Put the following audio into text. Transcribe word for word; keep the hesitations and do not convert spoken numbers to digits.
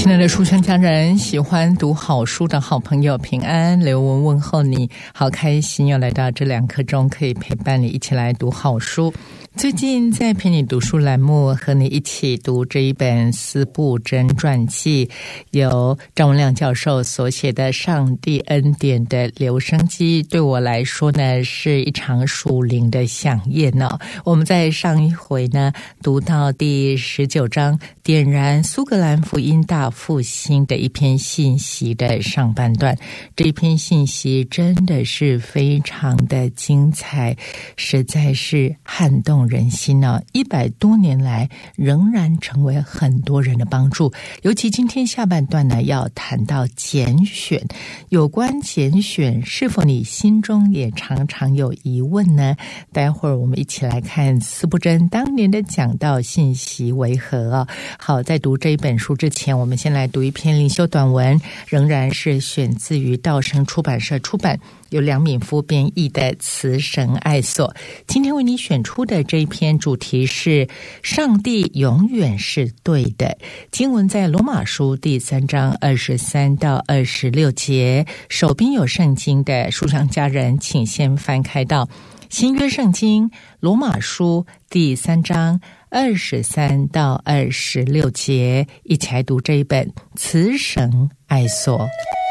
亲爱的书香家人，喜欢读好书的好朋友，平安，刘文问候你，好开心又来到这两刻钟，可以陪伴你一起来读好书。最近在陪你读书栏目，和你一起读这一本司布真传记，由张文亮教授所写的《上帝恩典的留声机》，对我来说呢，是一场属灵的飨宴哦。我们在上一回呢，读到第十九章，点燃苏格兰福音大复兴的一篇信息的上半段。这一篇信息真的是非常的精彩，实在是撼动人心呢，一百多年来仍然成为很多人的帮助。尤其今天下半段呢，要谈到拣选。有关拣选，是否你心中也常常有疑问呢？待会儿我们一起来看司布真当年的讲道信息为何啊？好，在读这一本书之前，我们先来读一篇灵修短文，仍然是选自于道生出版社出版，由梁敏夫编译的《慈神爱所》。今天为你选出的这一篇主题是上帝永远是对的。经文在罗马书第三章二十三到二十六节。手边有圣经的书香家人，请先翻开到新约圣经罗马书第三章二十三到二十六节，一起来读这一本《慈神爱所》。